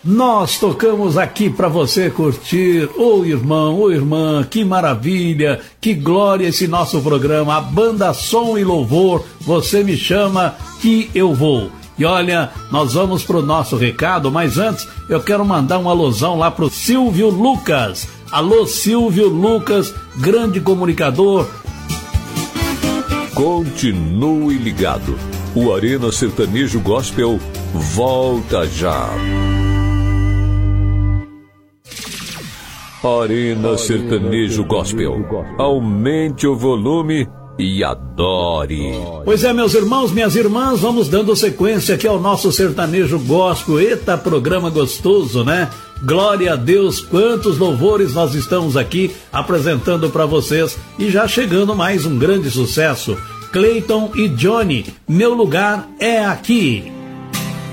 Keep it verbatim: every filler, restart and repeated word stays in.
nós tocamos aqui para você curtir. Ô oh, irmão, ô oh, irmã, que maravilha, que glória esse nosso programa, a banda Som e Louvor, Você Me Chama que Eu Vou. E olha, nós vamos pro nosso recado, mas antes eu quero mandar um alusão lá pro Silvio Lucas. Alô Silvio Lucas, grande comunicador. Continue ligado, o Arena Sertanejo Gospel volta já. Arena Sertanejo Gospel, aumente o volume e adore. Pois é, meus irmãos, minhas irmãs, vamos dando sequência aqui ao nosso Sertanejo Gospel. Eita, programa gostoso, né? Glória a Deus, quantos louvores nós estamos aqui apresentando para vocês. E já chegando mais um grande sucesso, Cleiton e Johnny, Meu Lugar é Aqui.